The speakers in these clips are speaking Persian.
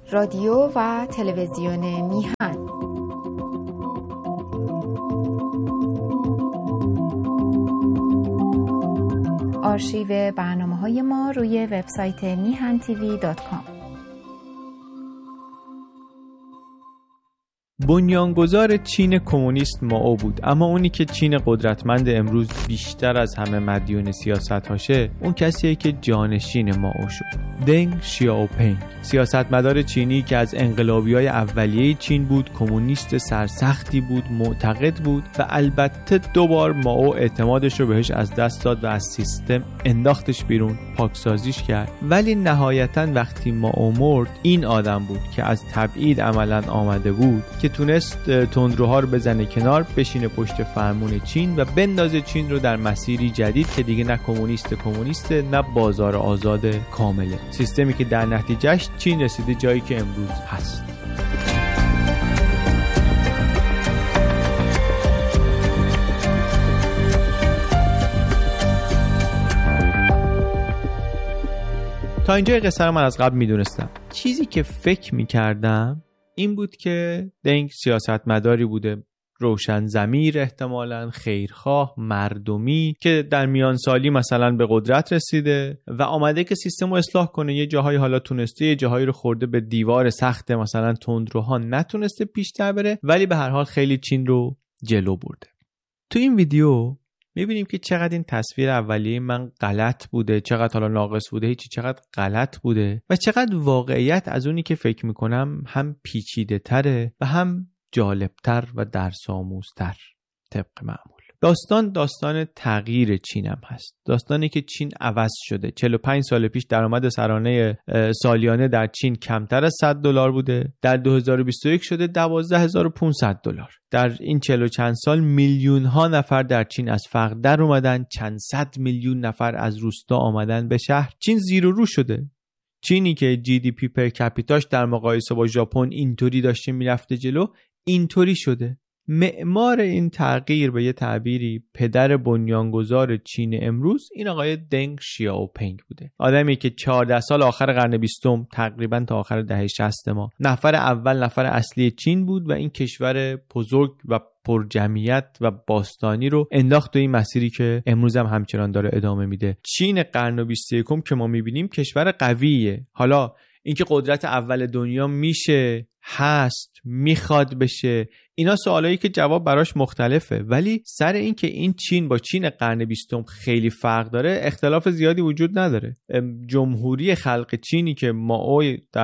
رادیو و تلویزیون میهن. آرشیو برنامه‌های ما روی وبسایت mihantv.com. بنیانگذار چین کمونیست مائو بود، اما اونی که چین قدرتمند امروز بیشتر از همه مدیون سیاست‌هاشه اون کسیه که جانشین مائو شد. دنگ شیائوپینگ، سیاستمدار چینی که از انقلابیای اولیه چین بود، کمونیست سرسختی بود، معتقد بود و البته دوبار مائو اعتمادش رو بهش از دست داد و از سیستم انداختش بیرون، پاکسازیش کرد. ولی نهایتاً وقتی مائو مرد، این آدم بود که از تبعید عملاً آمده بود که تونست تندروها رو بزنه کنار، بشینه پشت فرمون چین و بندازه چین رو در مسیری جدید که دیگه نه کمونیست نه بازار آزاد کامله، سیستمی که در نتیجهش چین رسیده جایی که امروز هست. تا اینجای قصه رو من از قبل میدونستم. چیزی که فکر میکردم این بود که دنگ سیاستمداری بوده، روشن ضمیر، احتمالاً خیرخواه، مردمی، که در میان سالی مثلا به قدرت رسیده و آمده که سیستم رو اصلاح کنه. یه جاهایی حالا تونسته، یه جاهایی رو خورده به دیوار سخت، مثلا تندروها نتونسته پیشتر بره، ولی به هر حال خیلی چین رو جلو برده. تو این ویدیو میبینیم که چقدر این تصویر اولیه من غلط بوده، چقدر حالا ناقص بوده، چقدر غلط بوده و چقدر واقعیت از اونی که فکر میکنم هم پیچیده تره و هم جالبتر و درس‌آموزتر. طبق معمول داستان تغییر چین هم هست. داستانی که چین عوض شده. 45 سال پیش درآمد سرانه سالیانه در چین کمتر از $100 بوده، در 2021 شده $12,500. در این 40 و چند سال میلیون ها نفر در چین از فقر در اومدن، چند صد میلیون نفر از روستا آمدن به شهر. چین زیر و رو شده. چینی که جی دی پی پر کپیتاش در مقایسه با ژاپن اینطوری داشته میرفته جلو، اینطوری شده. معمار این تغییر به یه تعبیری پدر بنیانگذار چین امروز این آقای دنگ شیائوپینگ بوده. آدمی که 14 سال آخر قرن 20 تقریبا تا آخر دهه 60 ما نفر اصلی چین بود و این کشور بزرگ و پر جمعیت و باستانی رو انداخت تو این مسیری که امروز هم همچنان داره ادامه میده. چین قرن 21 که ما میبینیم کشور قویه. حالا اینکه قدرت اول دنیا میشه، هست، میخواد بشه، اینا سوالایی که جواب براش مختلفه، ولی سر این که این چین با چین قرن 20 خیلی فرق داره اختلاف زیادی وجود نداره. جمهوری خلق چینی که مائو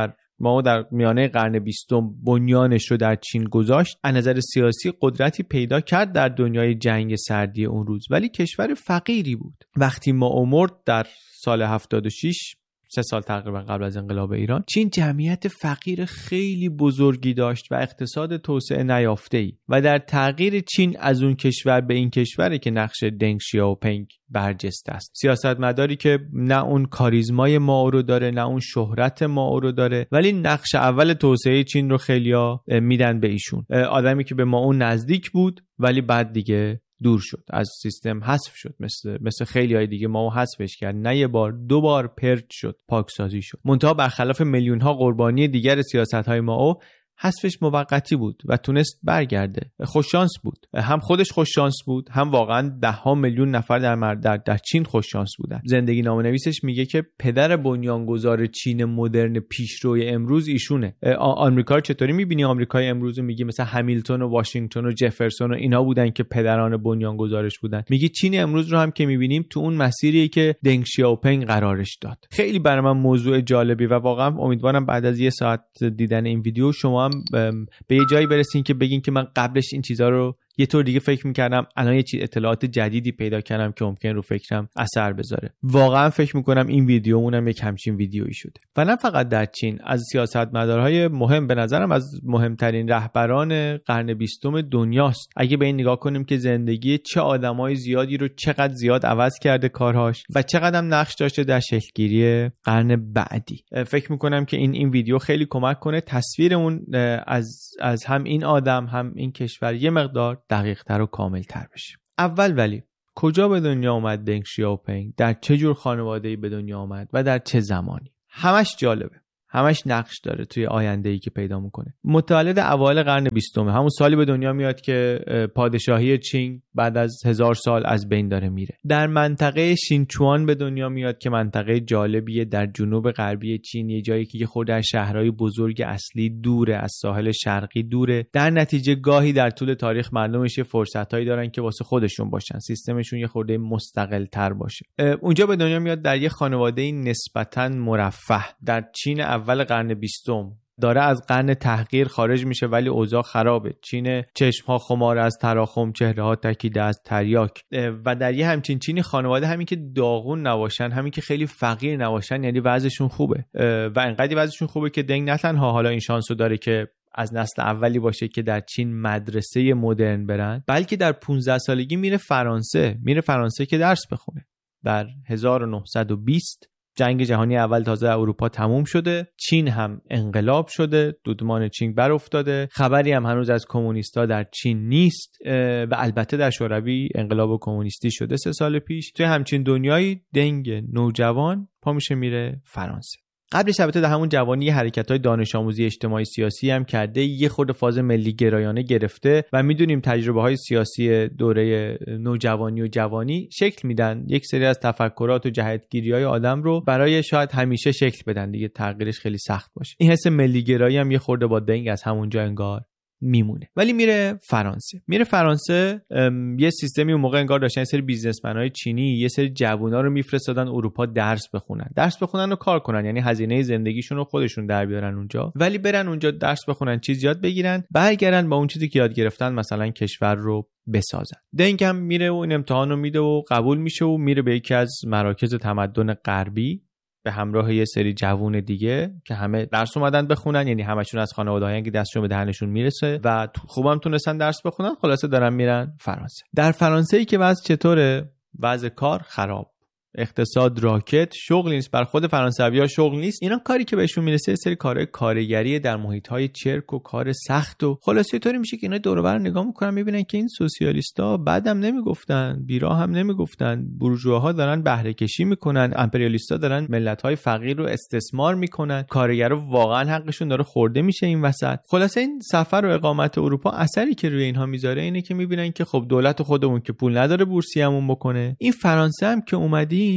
در میانه قرن 20 بنیانش رو در چین گذاشت، از نظر سیاسی قدرتی پیدا کرد در دنیای جنگ سردی اون روز، ولی کشور فقیری بود. وقتی مائو مرد در سال 76، 3 سال تقریبا قبل از انقلاب ایران، چین جمعیت فقیر خیلی بزرگی داشت و اقتصاد توسعه نیافته‌ای و در تغییر چین از اون کشور به این کشوری که نقش دنگ شیائوپینگ برجسته است. سیاستمداری که نه اون کاریزمای مائو رو داره، نه اون شهرت مائو رو داره، ولی نقش اول توسعه چین رو خیلیا میدن به ایشون. آدمی که به مائو نزدیک بود ولی بعد دیگه دور شد، از سیستم حذف شد، مثل خیلی های دیگه مائو حذفش کرد، نه یه بار، 2 بار پرچ شد، پاکسازی شد. منتها برخلاف میلیون ها قربانی دیگر سیاست های مائو، حذفش موقتی بود و تونست برگرده. خوش شانس بود، هم خودش خوش شانس بود، هم واقعا 10 میلیون نفر در چین خوش شانس بودن. زندگی نامه نویسش میگه که پدر بنیانگذار چین مدرن پیشروی امروز ایشونه. آمریکا چطوری میبینی؟ آمریکای امروز میگه مثلا همیلتون و واشنگتن و جفرسون و اینا بودن که پدران بنیانگذارش بودن. میگه چین امروز رو هم که میبینیم تو اون مسیریه که دنگ شیائوپینگ قرارش داد. خیلی برای من موضوع جالبی و واقعا امیدوارم بعد از 1 ساعت دیدن این ویدیو شما به یه جایی برسین که بگین که من قبلش این چیزا رو یه طور دیگه فکر می‌کردم، الان یه چیز اطلاعات جدیدی پیدا کردم که ممکن رو فکرم اثر بذاره. واقعا فکر می‌کنم این ویدیومونم یک همچین ویدیویی شده. و نه فقط در چین، از سیاستمدارهای مهم، به نظرم از مهمترین رهبران قرن 20 دنیاست. اگه به این نگاه کنیم که زندگی چه آدمای زیادی رو چقدر زیاد عوض کرده کارهاش و چقدر هم نقش داشته در شکل‌گیری قرن بعدی. فکر می‌کنم که این ویدیو خیلی کمک کنه تصویرمون از هم این آدم هم این کشور یه مقدار دقیق‌تر و کامل‌تر بشه. اول ولی کجا به دنیا اومد دنگ شیائوپینگ؟ در چه جور خانواده‌ای به دنیا اومد و در چه زمانی؟ همش جالبه. همش نقش داره توی آینده‌ای که پیدا میکنه. متولد اوایل قرن 20، همون سالی به دنیا میاد که پادشاهی چین بعد از 1000 سال از بین داره میره. در منطقه شینچوان به دنیا میاد که منطقه جالبیه در جنوب غربی چین، یه جایی که خود از شهرهای بزرگ اصلی دوره، از ساحل شرقی دوره. در نتیجه گاهی در طول تاریخ مردمش فرصتایی دارن که واسه خودشون باشن، سیستمشون یه خورده مستقل تر باشه. اونجا به دنیا میاد در یه خانواده نسبتاً مرفه. در چین اول قرن 20 داره از قرن تحقیر خارج میشه، ولی اوضاع خرابه. چین چشمها خمار از تراخم، چهره‌ها تکیده از تریاک. و در یه همچین چینی خانواده، همین که داغون نباشن، همین که خیلی فقیر نباشن، یعنی وضعشون خوبه. و انقدر وضعشون خوبه که دنگ نه تنها حالا این شانسو داره که از نسل اولی باشه که در چین مدرسه مدرن برن، بلکه در 15 سالگی میره فرانسه که درس بخونه. در 1920 جنگ جهانی اول تازه اروپا تموم شده، چین هم انقلاب شده، دودمان چین بر افتاده، خبری هم هنوز از کمونیستا در چین نیست و البته در شوروی انقلاب کمونیستی شده 3 سال پیش. توی همچین دنیایی دنگ نوجوان پا میشه میره فرانسه. قبلش البته در همون جوانی حرکت‌های دانش آموزی اجتماعی سیاسی هم کرده، یه خورده فاز ملی گرایانه گرفته و میدونیم تجربه‌های سیاسی دوره نوجوانی و جوانی شکل میدن، یک سری از تفکرات و جهتگیری‌های آدم رو برای شاید همیشه شکل بدن دیگه، تغییرش خیلی سخت باشه. این حس ملی گرایی هم یه خورده با دنگ از همونجا انگار میمونه. ولی میره فرانسه. یه سیستمی اون موقع انگار داشتن، یه سری بیزنسمن‌های چینی یه سری جوونا رو میفرستادن اروپا درس بخونن و کار کنن، یعنی هزینه زندگیشون رو خودشون در بیارن اونجا، ولی برن اونجا درس بخونن، چیز یاد بگیرن، برگردن با اون چیزی که یاد گرفتن مثلا کشور رو بسازن. دنگ هم میره و این امتحان رو میده و قبول میشه و میره به یکی از مراکز تمدن غربی به همراه یه سری جوون دیگه که همه درس اومدن بخونن، یعنی همشون از خانواده‌هایی که دستشون به دهنشون میرسه و خوبم تونستن درس بخونن. خلاصه دارن میرن فرانسه. در فرانسه ای که وضع چطوره؟ وضع کار خراب، اقتصاد راکت، شغل نیست، بر خود فرانسوی‌ها شغل نیست. اینا کاری که بهشون میرسه سری کارهای کارگری در محیط‌های چرک و کار سخت و خلاصه طوری میشه که اینا دور و بر نگاه میکنن میبینن که این سوسیالیستا بعدم نمیگفتن، بیرا هم نمیگفتن، بورژواها دارن بهره کشی میکنن، امپریالیستا دارن ملت‌های فقیر رو استثمار میکنن، کارگرا واقعا حقشون داره خورده میشه این وسط. خلاصه این سفر و اقامت اروپا اثری که روی اینها میذاره اینه که میبینن که خب دولت خودمون که پول نداره بورسیه‌مون بکنه، این فرانسه هم که اومدی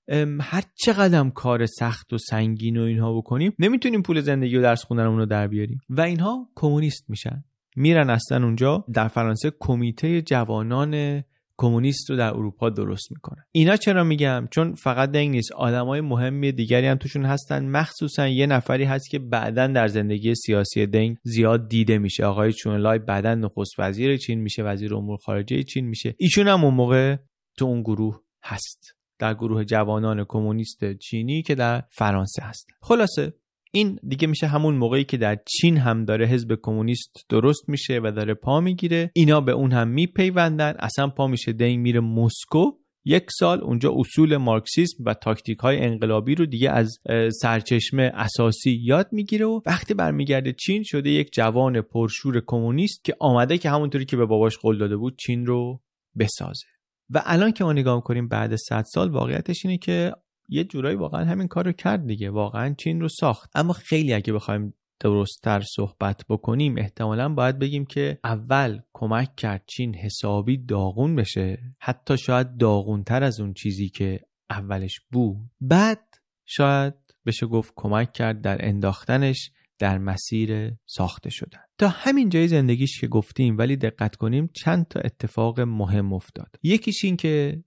هر چقدر کار سخت و سنگین و اینها بکنیم نمیتونیم پول زندگی و درس خوندنمون رو در بیاریم و اینها کمونیست میشن، میرن اصلا اونجا در فرانسه کمیته جوانان کمونیست رو در اروپا درست میکنن. اینا چرا میگم؟ چون فقط دنگ نیست، آدمای مهمی دیگری هم توشون هستن، مخصوصا یه نفری هست که بعداً در زندگی سیاسی دنگ زیاد دیده میشه، آقای چونلای بعداً نخست وزیر چین میشه، وزیر امور خارجه چین میشه. ایشون هم اون موقع تو اون گروه هست، در گروه جوانان کمونیست چینی که در فرانسه هست. خلاصه این دیگه میشه همون موقعی که در چین هم داره حزب کمونیست درست میشه و داره پا میگیره، اینا به اون هم میپیوندن، اصلا پا میشه دنگ میره مسکو، 1 سال اونجا اصول مارکسیسم و تاکتیک های انقلابی رو دیگه از سرچشمه اساسی یاد میگیره و وقتی برمیگرده چین شده یک جوان پرشور کمونیست که آمده که همونطوری که به باباش قول داده بود چین رو بسازه. و الان که ما نگاه می‌کنیم بعد 100 سال واقعیتش اینه که یه جورایی واقعا همین کار رو کرد دیگه، واقعا چین رو ساخت. اما خیلی اگه بخوایم درست‌تر صحبت بکنیم احتمالاً باید بگیم که اول کمک کرد چین حسابی داغون بشه، حتی شاید داغونتر از اون چیزی که اولش بود. بعد شاید بشه گفت کمک کرد در انداختنش در مسیر ساخته شدن. تا همین جای زندگیش که گفتیم، ولی دقت کنیم چند تا اتفاق مهم افتاد. یکیش این که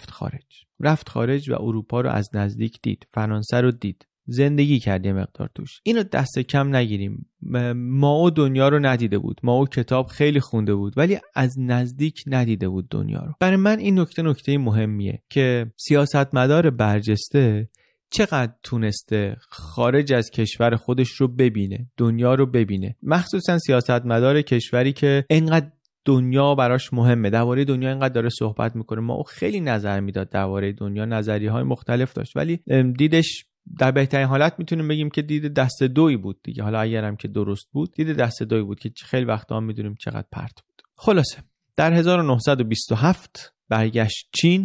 رفت خارج و اروپا رو از نزدیک دید، فرانسه رو دید، زندگی کرد یه مقدار توش. اینو دست کم نگیریم، مائو دنیا رو ندیده بود، مائو کتاب خیلی خونده بود ولی از نزدیک ندیده بود دنیا رو. برای من این نکته مهمیه که سیاستمدار برجسته چقدر تونسته خارج از کشور خودش رو ببینه، دنیا رو ببینه، مخصوصا سیاستمدار کشوری که اینقدر دنیا براش مهمه، درباره دنیا اینقدر داره صحبت میکنه. ما او خیلی نظر میداد درباره دنیا، نظریه‌های مختلف داشت ولی دیدش در بهترین حالت میتونیم بگیم که دید دست دویی بود دیگه، حالا اگرم که درست بود دید دست دویی بود که خیلی وقتا هم میدونیم چقدر پرت بود. خلاصه در 1927 برگشت چین،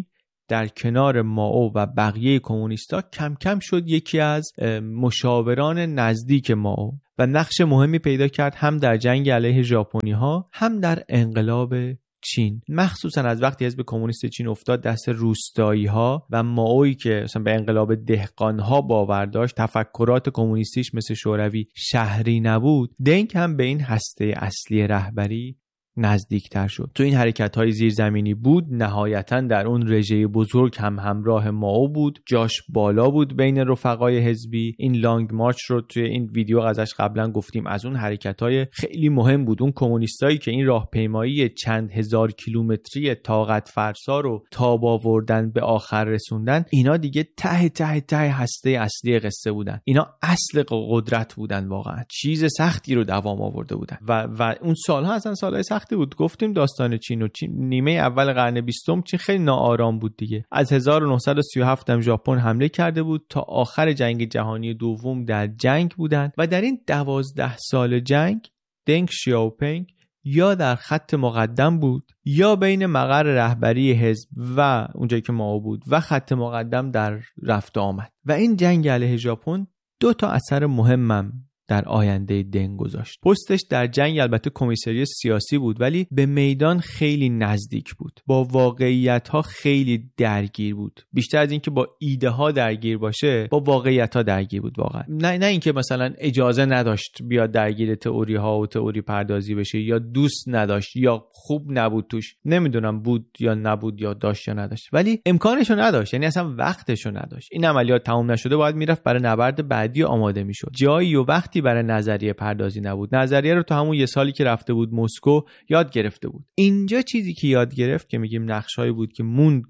در کنار مائو و بقیه کمونیستا کم کم شد یکی از مشاوران نزدیک مائو و نقش مهمی پیدا کرد هم در جنگ علیه ژاپنی‌ها هم در انقلاب چین، مخصوصا از وقتی حزب کمونیست چین افتاد دست روستایی‌ها و مائویی که مثلا به انقلاب دهقان‌ها باور داشت، تفکرات کمونیستیش مثل شوروی شهری نبود، دنگ هم به این هسته اصلی رهبری نزدیکتر شد. تو این حرکت‌های زیرزمینی بود، نهایتاً در اون رژه بزرگ هم همراه مائو بود، جاش بالا بود بین رفقای حزبی. این لانگ مارچ رو توی این ویدیو ازش قبلا گفتیم، از اون حرکت‌های خیلی مهم بود. اون کمونیستایی که این راهپیمایی چند هزار کیلومتری طاقت فرسا رو تاب آوردن به آخر رسوندن، اینا دیگه ته هسته اصلی قصه بودن. اینا اصل قدرت بودن، واقعا چیز سختی رو دوام آورده بودن و اون سالها اصلا سالهای سختی بود. گفتیم داستان چین و نیمه اول قرن 20 چین خیلی ناآرام بود دیگه. از 1937 هم ژاپن حمله کرده بود تا آخر جنگ جهانی دوم در جنگ بودن و در این 12 سال جنگ دنگ شیائوپینگ یا در خط مقدم بود یا بین مقر رهبری حزب و اونجایی که مائو بود و خط مقدم در رفت آمد. و این جنگ علیه ژاپن 2 تا اثر مهمم در آینده دنگ گذاشت. پستش در جنگ البته کمیسری سیاسی بود ولی به میدان خیلی نزدیک بود، با واقعیت ها خیلی درگیر بود. بیشتر از اینکه با ایده ها درگیر باشه، با واقعیت ها درگیر بود واقعا. نه اینکه مثلا اجازه نداشت بیاد درگیر تئوری ها و تئوری پردازی بشه، یا دوست نداشت یا خوب نبود توش، نمیدونم بود یا نبود یا داشت یا نداشت، ولی امکانشو نداشت، یعنی اصلا وقتشو نداشت. این عملیات تمام نشده باید میرفت برای نبرد بعدی آماده میشد. جایی و وقتی برای نظریه پردازی نبود. نظریه رو تو همون یه سالی که رفته بود مسکو یاد گرفته بود. اینجا چیزی که یاد گرفت که میگیم نقشهایی بود که موند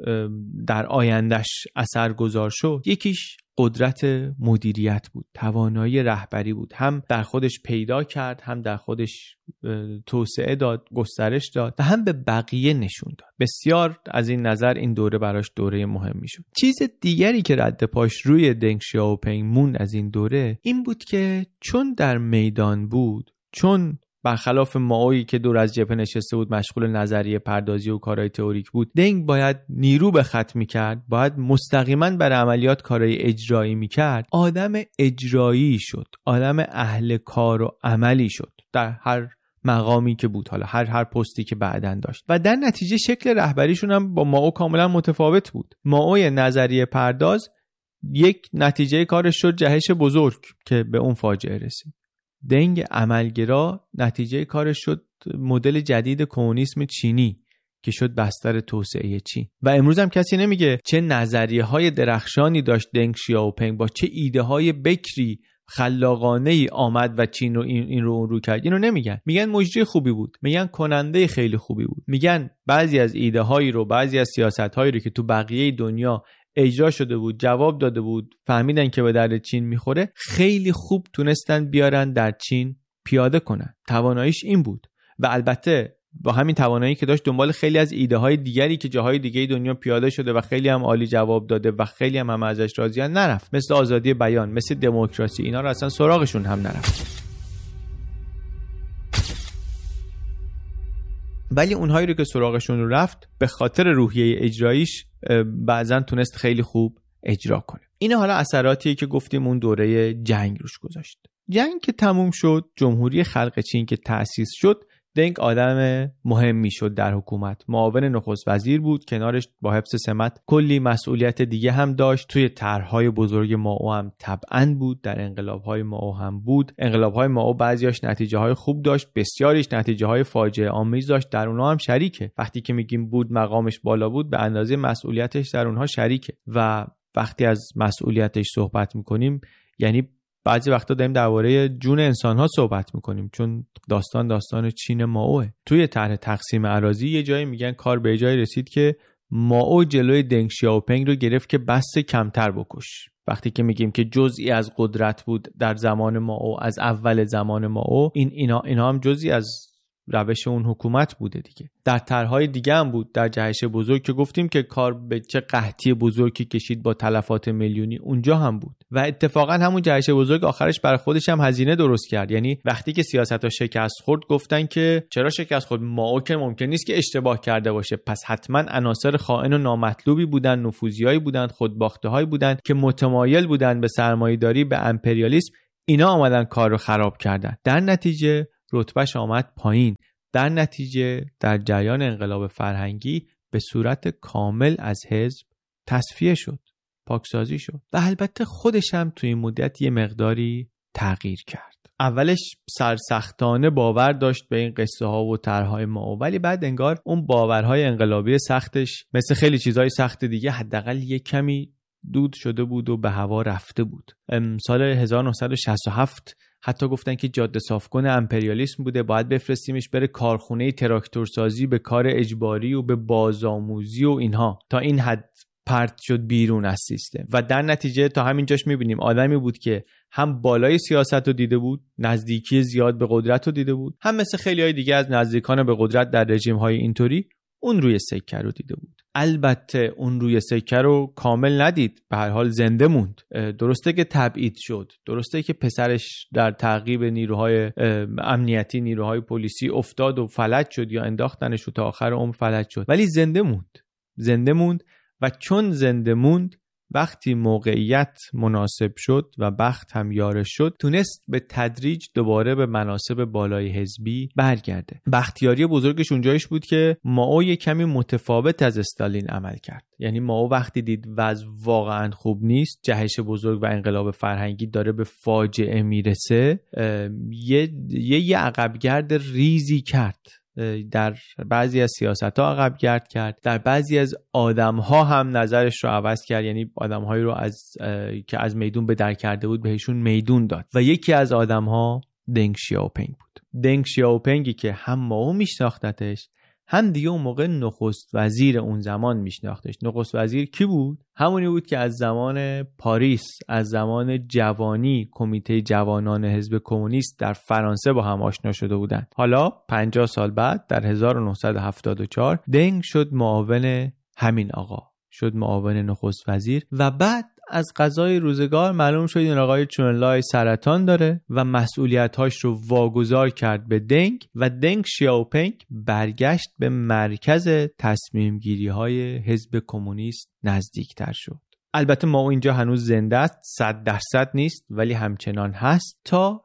در آیندهش اثرگذار شد، یکیش قدرت مدیریت بود، توانایی رهبری بود. هم در خودش پیدا کرد، هم در خودش توسعه داد، گسترش داد و هم به بقیه نشون داد. بسیار از این نظر این دوره براش دوره مهمی شد. چیز دیگری که رد پاش روی دنگ شیائوپینگ موند از این دوره این بود که چون در میدان بود، چون برخلاف مائویی که دور از جبهه نشسته بود مشغول نظریه پردازی و کارهای تئوریک بود، دنگ باید نیرو به خط میکرد، باید مستقیما برای عملیات کارهای اجرایی میکرد. آدم اجرایی شد، آدم اهل کار و عملی شد در هر مقامی که بود، حالا هر پستی که بعدن داشت و در نتیجه شکل رهبریشون هم با مائو کاملا متفاوت بود. مائو نظریه پرداز یک نتیجه کارش شد جهش بزرگ که به اون فاجعه رسید. دنگ عملگرا نتیجه کارش شد مدل جدید کمونیسم چینی که شد بستر توسعه چین. و امروز هم کسی نمیگه چه نظریه های درخشانی داشت دنگ شیائوپینگ، با چه ایده های بکری خلاقانه ای آمد و چین رو این رو اون رو کرد. اینو نمیگن، میگن مجری خوبی بود، میگن کننده خیلی خوبی بود، میگن بعضی از ایده هایی رو، بعضی از سیاست هایی رو که تو بقیه دنیا اجرا شده بود، جواب داده بود، فهمیدن که به درد چین میخوره، خیلی خوب تونستن بیارن در چین پیاده کنن. تواناییش این بود و البته با همین توانایی که داشت دنبال خیلی از ایده های دیگری که جاهای دیگه دنیا پیاده شده و خیلی هم عالی جواب داده و خیلی هم ازش راضیان نرفت، مثل آزادی بیان، مثل دموکراسی. اینا رو اصلا سراغشون هم نرفت. ولی اونهایی رو که سراغشون رو رفت به خاطر روحیه اجراییش بعضن تونست خیلی خوب اجرا کنه. این حالا اثراتیه که گفتیم اون دوره جنگ روش گذاشت. جنگ که تموم شد، جمهوری خلق چین که تأسیس شد، دنگ آدم مهمی شد در حکومت. معاون نخست وزیر بود، کنارش با حفظ سمت کلی مسئولیت دیگه هم داشت. توی طرح‌های بزرگ مائو هم طبعاً بود، در انقلاب‌های مائو هم بود. انقلاب‌های مائو بعضیاش نتیجه‌های خوب داشت، بسیاریش نتیجه‌های فاجعه آمیز داشت، در اونها هم شریکه. وقتی که میگیم بود مقامش بالا بود، به اندازه مسئولیتش در اونها شریکه. و وقتی از مسئولیتش صحبت می‌کنیم یعنی بعضی وقتا داریم درباره جون انسان‌ها صحبت می‌کنیم، چون داستان چین مائوه. توی طرح تقسیم اراضی یه جایی میگن کار به جایی رسید که مائو جلوی دنگ شیائوپینگ رو گرفت که بس کمتر بکش. وقتی که میگیم که جزئی از قدرت بود در زمان مائو، از اول زمان مائو، اینا هم جزئی از روش اون حکومت بوده دیگه. در طرح‌های دیگه هم بود، در جهش بزرگ که گفتیم که کار به چه قحطی بزرگی کشید با تلفات میلیونی، اونجا هم بود. و اتفاقا همون جهش بزرگ آخرش برای خودش هم هزینه درست کرد. یعنی وقتی که سیاست‌ها شکست خورد گفتن که چرا شکست خورد؟ مائو که ممکن نیست که اشتباه کرده باشه، پس حتما عناصر خائن و نامطلوبی بودن، نفوذیایی بودن، خودباخته‌هایی بودن که متمایل بودن به سرمایه‌داری، به امپریالیسم. اینا آمدن کار رو خراب کردن. در نتیجه رتبهش آمد پایین. در نتیجه در جریان انقلاب فرهنگی به صورت کامل از حزب تصفیه شد، پاکسازی شد و البته خودش هم توی این مدت یه مقداری تغییر کرد. اولش سرسختانه باور داشت به این قصه ها و طرح‌های ما، ولی بعد انگار اون باورهای انقلابی سختش مثل خیلی چیزهای سخت دیگه حداقل یه کمی دود شده بود و به هوا رفته بود. سال 1967 حتی گفتن که جاده صافکن امپریالیسم بوده، باید بفرستیمش بره کارخونه تراکتورسازی، به کار اجباری و به بازآموزی و اینها، تا این حد پرت شد بیرون از سیستم. و در نتیجه تا همینجاش میبینیم آدمی بود که هم بالای سیاست رو دیده بود، نزدیکی زیاد به قدرت رو دیده بود، هم مثل خیلی های دیگه از نزدیکان به قدرت در رژیم های اینطوری اون روی سکه رو دیده بود. البته اون روی سکه رو کامل ندید، به هر حال زنده موند. درسته که تبعید شد، درسته که پسرش در تعقیب نیروهای امنیتی، نیروهای پلیسی افتاد و فلج شد یا انداختنش و تا آخر عمر فلج شد، ولی زنده موند و چون زنده موند، وقتی موقعیت مناسب شد و بخت هم یارش شد، تونست به تدریج دوباره به مناصب بالای حزبی برگرده. بختیاری بزرگش اونجایش بود که مائو یک کمی متفاوت از استالین عمل کرد. یعنی مائو وقتی دید وضع واقعا خوب نیست، جهش بزرگ و انقلاب فرهنگی داره به فاجعه میرسه، یه عقبگرد ریزی کرد. در بعضی از سیاست‌ها عقبگرد کرد، در بعضی از آدم‌ها هم نظرش رو عوض کرد. یعنی آدم‌هایی رو که از میدون به در کرده بود بهشون میدون داد و یکی از آدم‌ها دنگ شیائوپینگ بود. دنگ شیائوپینگی که هم مائو میشناختتش، هم دیگه اون موقع نخست وزیر اون زمان میشناختش. نخست وزیر کی بود؟ همونی بود که از زمان پاریس، از زمان جوانی کمیته جوانان حزب کمونیست در فرانسه با هم آشنا شده بودن. حالا 50 سال بعد در 1974 دنگ شد معاون همین آقا، شد معاون نخست وزیر و بعد از قضای روزگار معلوم شد این آقای چونلای سرطان داره و مسئولیت‌هاش رو واگذار کرد به دنگ و دنگ شیائوپینگ برگشت به مرکز تصمیم گیری های حزب کمونیست نزدیکتر شد. البته ما اینجا هنوز زنده است، 100% نیست، ولی همچنان هست تا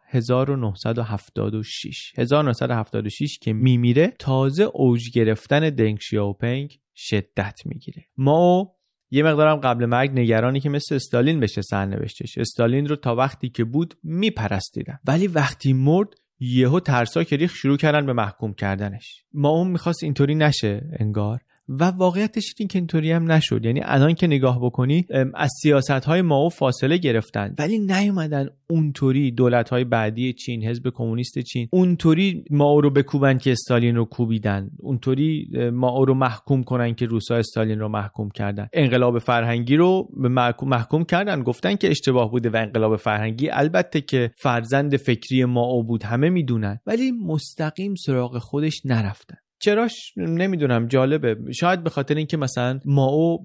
1976 که میمیره. تازه اوج گرفتن دنگ شیائوپینگ شدت میگیره. ما یه مقدارم قبل مرگ نگرانی که مثل استالین بشه سرنوشتش. استالین رو تا وقتی که بود میپرستیدن، ولی وقتی مرد یهو ترسا که ریخ شروع کردن به محکوم کردنش. ما میخواست اینطوری نشه انگار، و واقعیتش این که اینطوری هم نشد. یعنی الان که نگاه بکنی از سیاست‌های مائو فاصله گرفتن، ولی نیومدن اونطوری دولت‌های بعدی چین، حزب کمونیست چین اونطوری مائو رو بکوبن که استالین رو کوبیدن، اونطوری مائو رو محکوم کنن که روسا استالین رو محکوم کردن. انقلاب فرهنگی رو محکوم کردن، گفتن که اشتباه بوده و انقلاب فرهنگی البته که فرزند فکری مائو بود، همه میدونن، ولی مستقیم سراغ خودش نرفتن. چراش نمیدونم، جالبه. شاید به خاطر اینکه مثلا مائو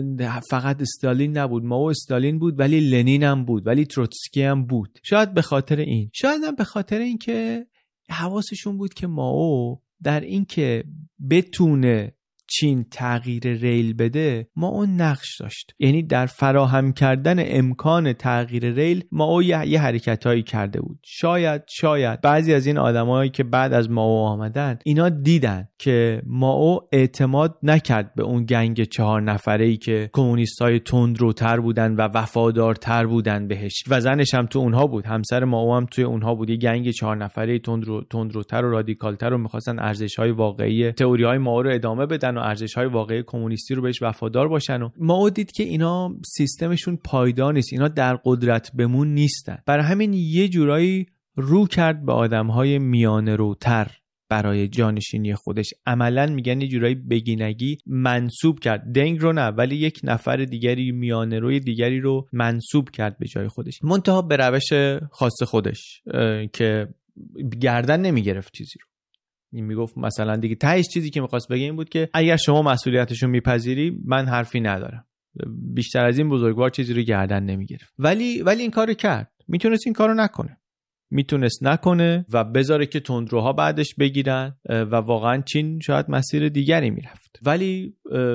فقط استالین نبود، مائو استالین بود ولی لنین هم بود، ولی تروتسکی هم بود. شاید به خاطر این، شاید هم به خاطر اینکه حواسشون بود که مائو در اینکه بتونه چین تغییر ریل بده مائو نقش داشت. یعنی در فراهم کردن امکان تغییر ریل مائو یه حرکتایی کرده بود. شاید بعضی از این آدمایی که بعد از مائو آمدن اینا دیدن که مائو اعتماد نکرد به اون گنگ 4 نفره‌ای که کمونیستای تندروتر بودن و وفادارتر بودن بهش و زنش هم تو اونها بود، همسر مائو هم توی اونها بود. یه گنگ 4 نفره تندروتر و رادیکالتر رو می‌خواستن ارزش‌های واقعی تئوری‌های مائو رو ادامه بدن و ارزش‌های واقعی کمونیستی رو بهش وفادار باشن. و مائو دید که اینا سیستمشون پایدار نیست، اینا در قدرت بمون نیستن. برای همین یه جورایی رو کرد به آدم‌های میانه روتر برای جانشینی خودش. عملاً میگن یه جورایی بگینگی منسوب کرد، دنگ رو نه ولی یک نفر دیگری، میانه روی دیگری رو منسوب کرد به جای خودش، منتها به روش خاص خودش که گردن نمیگرفت چیزی رو. این میگفت مثلا دیگه تهش چیزی که میخواست بگه این بود که اگر شما مسئولیتشو میپذیری من حرفی ندارم. بیشتر از این بزرگوار چیزی رو گردن نمیگرفت. ولی این کارو کرد. میتونست این کارو نکنه. میتونست نکنه و بذاره که تندروها بعدش بگیرن و واقعا چین شاید مسیر دیگری میرفت. ولی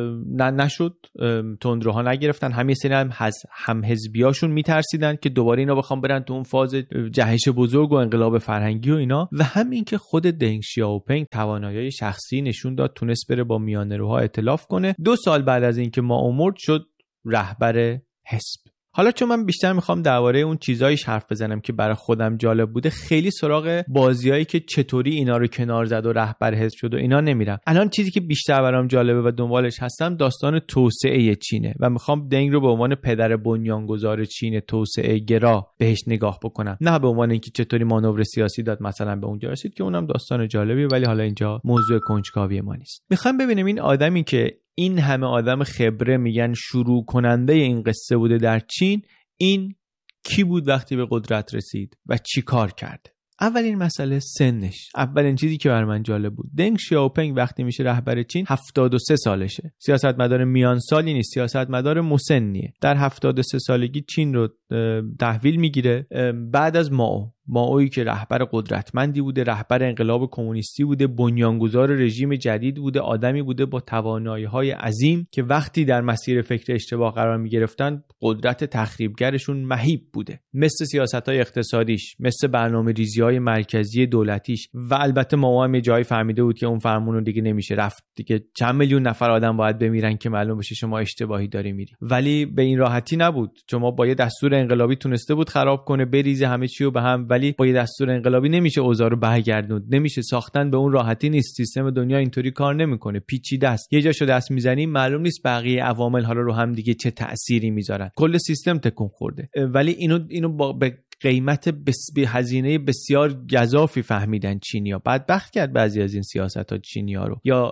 نشد. تندروها نگرفتن. همین سری هم حزبیاشون میترسیدن که دوباره اینا بخوام برن تو اون فاز جهش بزرگ و انقلاب فرهنگی و اینا. و همین که خود دنگ شیائوپینگ توانایی شخصی نشون داد، تونست بره با میانه‌روها ائتلاف کنه. 2 سال بعد از اینکه مائو مرد شد رهبر حزب. حالا چون من بیشتر میخوام درباره اون چیزایش حرف بزنم که برای خودم جالب بوده، خیلی سراغ بازیایی که چطوری اینا رو کنار زد و رهبر حزب شد و اینا نمیرم. الان چیزی که بیشتر برام جالبه و دنبالش هستم داستان توسعه چینه و میخوام دنگ رو به عنوان پدر بنیانگذار چین توسعه گرا بهش نگاه بکنم، نه به عنوان اینکه چطوری مانور سیاسی داد مثلا به اونجا رسید که اونم داستان جالبیه، ولی حالا اینجا موضوع کنجکاوی ما نیست. میخوام ببینیم این آدمی که این همه آدم خبره میگن شروع کننده این قصه بوده در چین، این کی بود وقتی به قدرت رسید و چی کار کرده. اولین مسئله سنش. اولین چیزی که بر من جالب بود، دنگ شیائوپینگ وقتی میشه رهبر چین 73 سالشه. سیاستمدار میان سالی نیست، سیاستمدار مسنیه. در 73 سالگی چین رو تحویل میگیره بعد از مائویی که رهبر قدرتمندی بوده، رهبر انقلاب کمونیستی بوده، بنیانگذار رژیم جدید بوده، آدمی بوده با توانایی‌های عظیم که وقتی در مسیر فکر اشتباه قرار می‌گرفتن قدرت تخریبگرشون مهیب بوده، مثل سیاست‌های اقتصادیش، مثل برنامه‌ریزی‌های مرکزی دولتیش. و البته مائو هم جایی فهمیده بود که اون فرمون رو دیگه نمیشه رفت، دیگه چند میلیون نفر آدم باید بمیرن که معلوم بشه شما اشتباهی داری میری. ولی به این راحتی نبود. شما با یه دستور انقلابی تونسته بود خراب کنه، بریزه همه چی رو به هم، ولی با یه دستور انقلابی نمیشه اوضاع رو برگردوند. نمیشه. ساختن به اون راحتی نیست. سیستم دنیا اینطوری کار نمیکنه. پیچیده است. یه جاشو دست میزنی معلوم نیست بقیه عوامل حالا رو هم دیگه چه تأثیری میذارن. کل سیستم تکون خورده. ولی اینو با قیمت هزینه بسیار گزافی فهمیدن چینی‌ها. بدبخت کرد بعضی از این سیاست‌ها چینی‌ها رو. یا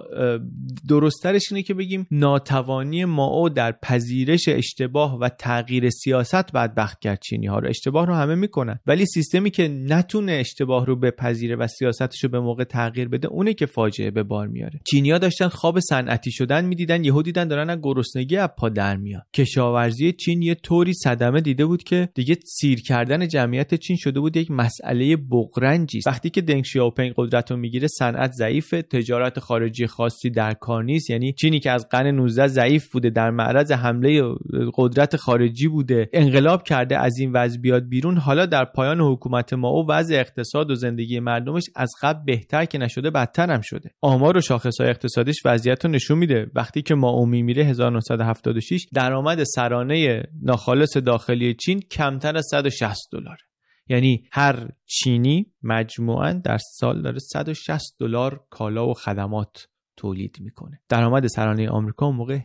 درست‌ترش اینه که بگیم ناتوانی مائو در پذیرش اشتباه و تغییر سیاست بدبخت کرد چینی‌ها رو. اشتباه رو همه میکنن، ولی سیستمی که نتونه اشتباه رو بپذیره و سیاستش رو به موقع تغییر بده اونه که فاجعه به بار میاره. چینی‌ها داشتن خواب صنعتی شدن میدیدن، یهو دیدن دارن از گرسنگی از پا در میان. کشاورزی چین یه طوری صدمه دیده بود که دیگه سیر کردن جمعیت چین شده بود یک مسئله بغرنجی. وقتی که دنگ شیائوپینگ قدرت رو میگیره صنعت ضعیفه، تجارت خارجی خاصی در کار نیست. یعنی چینی که از قرن 19 ضعیف بوده، در معرض حمله قدرت خارجی بوده، انقلاب کرده، از این وضع بیاد بیرون. حالا در پایان حکومت مائو وضع اقتصاد و زندگی مردمش از قبل بهتر که نشده بدتر هم شده. آمار و شاخص‌های اقتصادیش وضعیت رو نشون میده. وقتی که مائو میمیره 1976 درآمد سرانه ناخالص داخلی چین کمتر از $160. یعنی هر چینی مجموعاً در سال داره $160 کالا و خدمات تولید میکنه. درآمد سرانه آمریکا اون موقع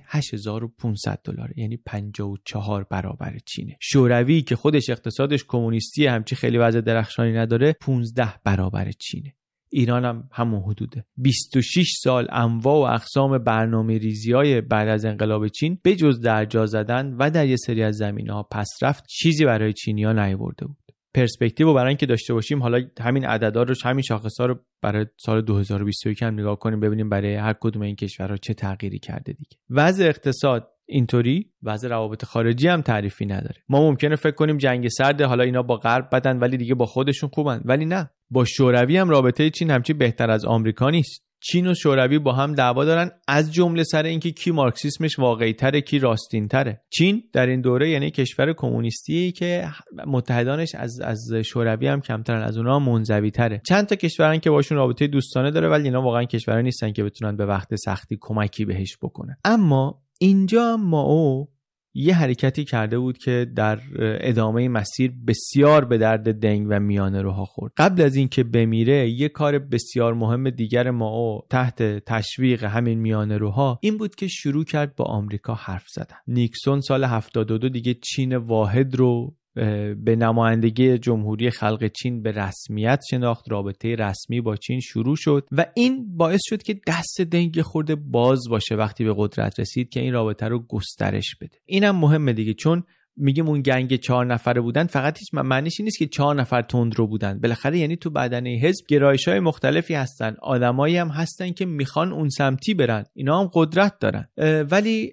$8500، یعنی 54 برابر چینه. شوروی که خودش اقتصادش کمونیستی همچی خیلی وضع درخشانی نداره 15 برابر چینه. ایران هم همون حدوده. 26 سال انواع و اقسام برنامه‌ریزی‌های بعد از انقلاب چین به جز در جا زدن و در یه سری از زمینه‌ها پسرفت چیزی برای چینی‌ها نیاورده بود. پرسپکتیو برای اینکه داشته باشیم، حالا همین عددا رو، همین شاخص‌ها رو برای سال 2021 هم نگاه کنیم ببینیم برای هر کدوم این کشورها چه تغییری کرده دیگه. وضع اقتصاد اینطوری، وضع روابط خارجی هم تعریفی نداره. ما ممکنه فکر کنیم جنگ سرد، حالا اینا با غرب بدن ولی دیگه با خودشون خوبن، ولی نه. با شوروی هم رابطه چین همچی بهتر از آمریکا نیست. چین و شوروی با هم دعوا دارن، از جمله سر اینکه کی مارکسیسمش واقعی تره، کی راستین تره. چین در این دوره یعنی کشور کمونیستی که متحدانش از شوروی هم کمترن، از اونها منزوی تره. چند تا کشورن که باشون رابطه دوستانه داره، ولی اینا واقعا کشورا نیستن که بتونن به وقت سختی کمکی بهش بکنن. اما اینجا مائو یه حرکتی کرده بود که در ادامه مسیر بسیار به درد دنگ و میانه روها خورد. قبل از این که بمیره یه کار بسیار مهم دیگر مائو تحت تشویق همین میانه روها این بود که شروع کرد با آمریکا حرف زدن. نیکسون سال 72 دیگه چین واحد رو به نمایندگی جمهوری خلق چین به رسمیت شناخت، رابطه رسمی با چین شروع شد و این باعث شد که دست دنگ خورده باز باشه وقتی به قدرت رسید که این رابطه رو گسترش بده. اینم مهمه دیگه، چون میگیم اون گنگ 4 نفره بودن، فقط هیچ معنیش نیست که 4 نفر تندرو بودن. بالاخره یعنی تو بدنه حزب گرایش‌های مختلفی هستن، آدمایی هم هستن که میخوان اون سمتی برن، اینا هم قدرت دارن. ولی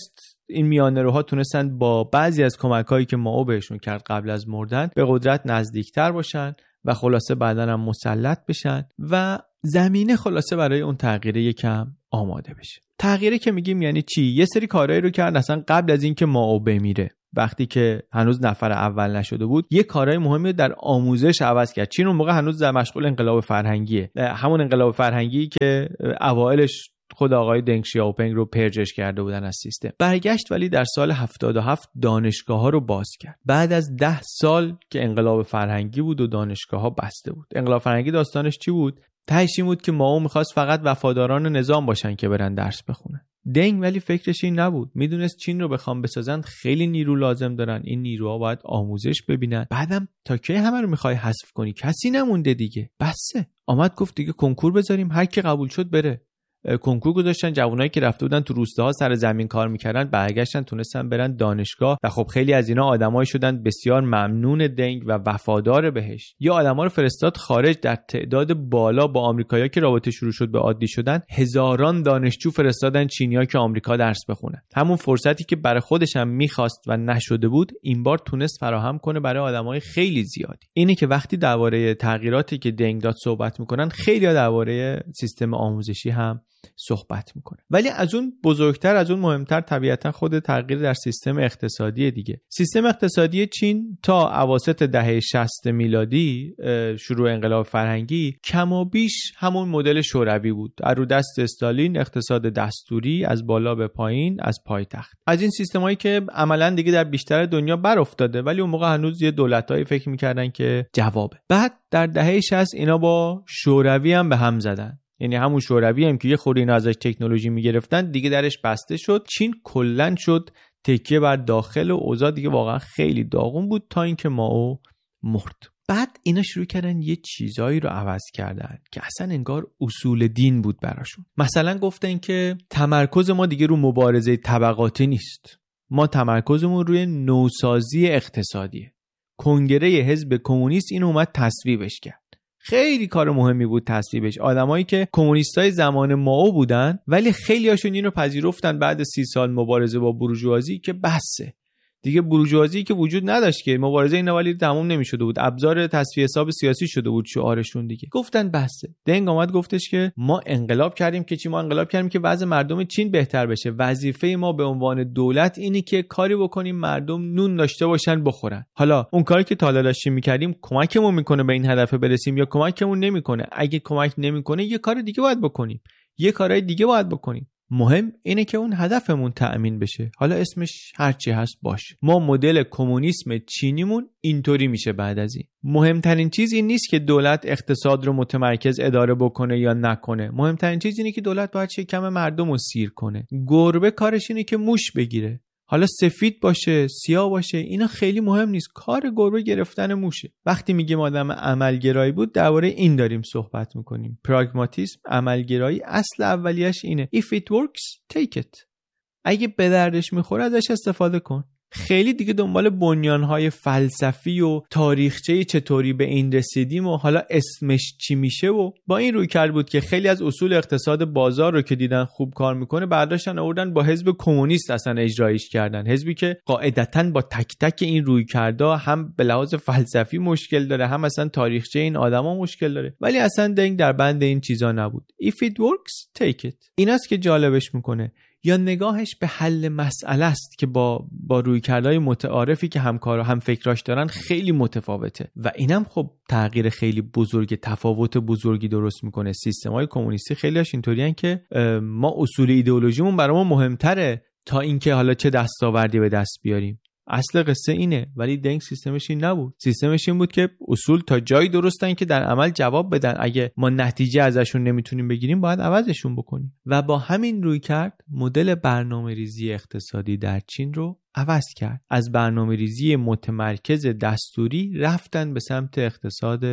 این میانه‌روها تونستن با بعضی از کمک‌هایی که مائو بهشون کرد قبل از مردن به قدرت نزدیکتر باشن و خلاصه بعداً هم مسلط بشن و زمینه خلاصه برای اون تغییر یکم آماده بشه. تغییری که میگیم یعنی چی؟ یه سری کارهایی رو کرد اصلا قبل از اینکه مائو بمیره، وقتی که هنوز نفر اول نشده بود، یه کارهای مهمی در آموزش عوض کرد. چین اون موقع هنوز در مشغول انقلاب فرهنگیه، همون انقلاب فرهنگی که اوایلش خود آقای دنگ شیائوپینگ رو پرجش کرده بودن از سیستم. برگشت ولی در سال 77 دانشگاه‌ها رو باز کرد. بعد از 10 سال که انقلاب فرهنگی بود و دانشگاه‌ها بسته بود. انقلاب فرهنگی داستانش چی بود؟ تهش این بود که مائو می‌خواست فقط وفاداران نظام باشن که برن درس بخونن. دنگ ولی فکرش این نبود. میدونست چین رو بخوام بسازن خیلی نیرو لازم دارن، این نیروها باید آموزش ببینن. بعدم تا کی همه رو می‌خوای حذف کنی؟ کسی نمونده دیگه. بسه. آمد گفت دیگه کنکور بذاریم، هر کی قبول شد بره. کنکور گذاشتن، جوانایی که رفته بودن تو روستاها سر زمین کار میکردن برگشتن تونستن برن دانشگاه و خب خیلی از اینا آدمایی شدن بسیار ممنون دنگ و وفادار بهش. یا آدما رو فرستاد خارج، در تعداد بالا با آمریکایی‌ها که رابطه شروع شد به عادی شدن، هزاران دانشجو فرستادن چینی‌ها که آمریکا درس بخونن. همون فرصتی که برای خودش هم می‌خواست و نشده بود این بار تونست فراهم کنه برای آدمای خیلی زیادی. اینه که وقتی درباره تغییراتی که دنگ داد صحبت می‌کنن، خیلی‌ها درباره سیستم آموزشی هم صحبت میکنه. ولی از اون بزرگتر، از اون مهمتر طبیعتا خود تغییر در سیستم اقتصادی دیگه. سیستم اقتصادی چین تا اواسط دهه 60 میلادی، شروع انقلاب فرهنگی، کم و بیش همون مدل شوروی بود. رو دست استالین، اقتصاد دستوری از بالا به پایین، از پایتخت. از این سیستمایی که عملاً دیگه در بیشتر دنیا بر افتاده، ولی اون موقع هنوز یه دولتایی فکر میکردن که جوابه. بعد در دهه 60 اینا با شوروی هم به هم زدن. یعنی همون شوروی هم که یه خورده اینا ازش تکنولوژی میگرفتن دیگه درش بسته شد. چین کلن شد تکیه بر داخل و اوضاع دیگه واقعا خیلی داغون بود تا اینکه مائو مرد. بعد اینا شروع کردن یه چیزایی رو عوض کردن که اصلا انگار اصول دین بود براشون. مثلا گفتن که تمرکز ما دیگه رو مبارزه طبقاتی نیست، ما تمرکزمون روی نوسازی اقتصادیه. کنگره حزب کمونیست این اومد تصویبش کرد. خیلی کار مهمی بود تصویبش. آدمایی که کمونیستای زمان مائو بودن ولی خیلی هاشون اینو پذیرفتن بعد 30 سال مبارزه با بورژوازی که بسه دیگه، بورژوازی که وجود نداشت که مبارزه اینا ولی تموم نمی‌شده بود، ابزار تصفیه حساب سیاسی شده بود شعارشون دیگه. گفتن بسه. دنگ اومد گفتش که ما انقلاب کردیم که چی؟ ما انقلاب کردیم که وضع مردم چین بهتر بشه. وظیفه ما به عنوان دولت اینه که کاری بکنیم مردم نون داشته باشن بخورن. حالا اون کاری که تا حالا داشتیم می‌کردیم کمکمون میکنه به این هدف برسیم یا کمکمون نمیکنه؟ اگه کمک نمیکنه یه کار دیگه باید بکنیم، یه کارهای دیگه باید بکنیم. مهم اینه که اون هدفمون تأمین بشه، حالا اسمش هرچی هست باشه. ما مدل کمونیسم چینیمون اینطوری میشه. بعد از این مهمترین چیز این نیست که دولت اقتصاد رو متمرکز اداره بکنه یا نکنه، مهمترین چیز اینه که دولت باید شکم مردم رو سیر کنه. گربه کارش اینه که موش بگیره، حالا سفید باشه سیاه باشه اینا خیلی مهم نیست، کار گربه گرفتن موشه. وقتی میگیم آدم عملگرایی بود درباره این داریم صحبت میکنیم. پراگماتیسم، عملگرایی، اصل اولیش اینه if it works take it. اگه به دردش میخوره ازش استفاده کن. خیلی دیگه دنبال بنیانهای فلسفی و تاریخچه چطوری به این رسیدیم و حالا اسمش چی میشه و با این روی کرد بود که خیلی از اصول اقتصاد بازار رو که دیدن خوب کار میکنه برداشتن آوردن با حزب کمونیست اصلا اجرایش کردن. حزبی که قاعدتاً با تک تک این روی کردا هم به لحاظ فلسفی مشکل داره، هم اصلا تاریخچه این آدما مشکل داره، ولی اصلا دنگ در بند این چیزا نبود. if it works take it. ایناست که جالبش میکنه. یا نگاهش به حل مسئله است که با رویکردهای متعارفی که همکارا هم فکراش دارن خیلی متفاوته و اینم خب تغییر خیلی بزرگ، تفاوت بزرگی درست میکنه. سیستم‌های کمونیستی خیلیش اینطوریان که ما اصول ایدئولوژیمون برامون مهمتره تا اینکه حالا چه دستاوردی به دست بیاریم. اصل قصه اینه. ولی دنگ سیستمش این نبود. سیستمش این بود که اصول تا جایی درستن که در عمل جواب بدن. اگه ما نتیجه ازشون نمیتونیم بگیریم باید عوضشون بکنیم. و با همین روی کرد مدل برنامه‌ریزی اقتصادی در چین رو عوض کرد. از برنامه‌ریزی متمرکز دستوری رفتن به سمت اقتصاد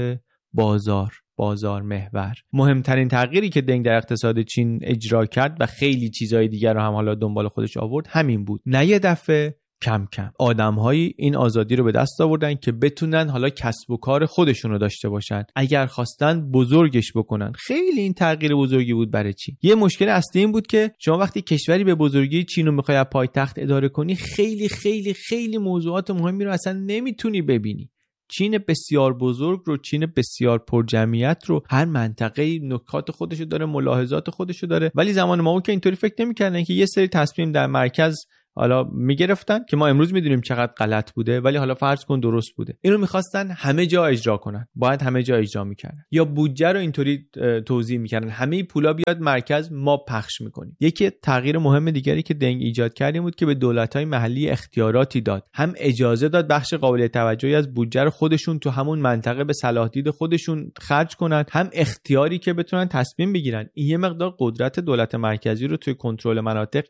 بازار محور. مهمترین تغییری که دنگ در اقتصاد چین اجرا کرد و خیلی چیزای دیگر رو هم حالا دنبال خودش آورد همین بود. نه یه دفعه کم کم آدم‌هایی این آزادی رو به دست آوردن که بتونن حالا کسب و کار خودشون رو داشته باشن، اگر خواستن بزرگش بکنن. خیلی این تغییر بزرگی بود. برای چی؟ یه مشکل اصلی این بود که شما وقتی کشوری به بزرگی چین رو می‌خوای از پایتخت اداره کنی، خیلی خیلی خیلی موضوعات مهمی رو اصلا نمیتونی ببینی. چین بسیار بزرگ رو، چین بسیار پرجمعیت رو، هر منطقه نکات خودشو داره، ملاحظات خودشو داره، ولی زمان ما که اینطوری فکر نمی‌کردن که یه سری تصمیم در مرکز حالا میگرفتن که ما امروز میدونیم چقدر غلط بوده، ولی حالا فرض کن درست بوده. اینو میخواستن همه جا اجرا کنن، باید همه جا اجرا میکردن. یا بودجه رو اینطوری توزیع میکردن، همه پولا بیاد مرکز، ما پخش میکنیم. یکی تغییر مهم دیگری که دنگ ایجاد کرد بود که به دولت‌های محلی اختیاراتی داد. هم اجازه داد بخش قابل توجهی از بودجه رو خودشون تو همون منطقه به صلاح دید خودشون خرج کنن، هم اختیاری که بتونن تصمیم بگیرن. این یه مقدار قدرت دولت مرکزی رو توی کنترل مناطق